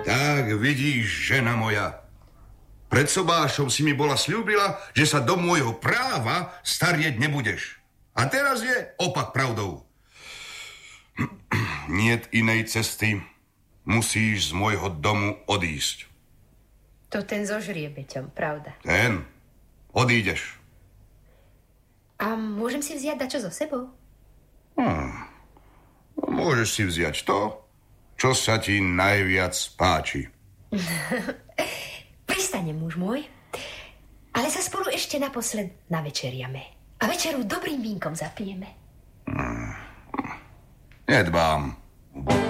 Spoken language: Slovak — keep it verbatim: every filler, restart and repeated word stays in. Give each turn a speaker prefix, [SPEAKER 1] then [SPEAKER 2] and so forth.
[SPEAKER 1] Tak vidíš, žena moja. Pred sobášom si mi bola sľúbila, že sa do môjho práva starieť nebudeš. A teraz je opak pravdou. Niet inej cesty. Musíš z môjho domu odísť.
[SPEAKER 2] To ten so žriebeťom, pravda?
[SPEAKER 1] Ten. Odídeš.
[SPEAKER 2] A môžem si vziať dačo so sebou?
[SPEAKER 1] Hmm. Môžeš si vziať to, čo sa ti najviac páči.
[SPEAKER 2] Pristane, muž môj. Ale sa spolu ešte naposled navečeriame. A večeru dobrým vínkom zapijeme.
[SPEAKER 1] Hmm. Nedbám.